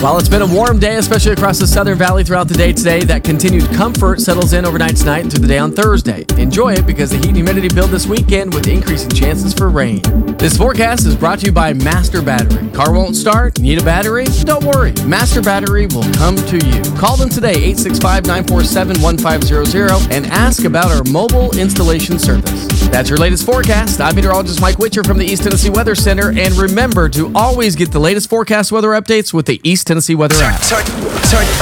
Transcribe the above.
Well, it's been a warm day, especially across the Southern Valley throughout the day today. That continued comfort settles in overnight tonight and through the day on Thursday. Enjoy it because the heat and humidity build this weekend with increasing chances for rain. This forecast is brought to you by Master Battery. Car won't start? Need a battery? Don't worry. Master Battery will come to you. Call them today, 865-947-1500, and ask about our mobile installation service. That's your latest forecast. I'm meteorologist Mike Witcher from the East Tennessee Weather Center. And remember to always get the latest forecast weather updates with the East Tennessee Weather app.